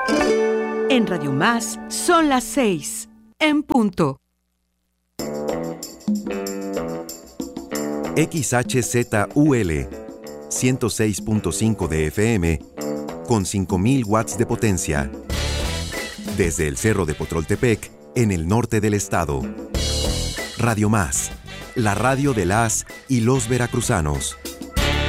En Radio Más son las 6, en punto. XHZUL 106.5 de FM con 5,000 watts de potencia. Desde el Cerro de Potroltepec, en el norte del estado. Radio Más, la radio de las y los veracruzanos.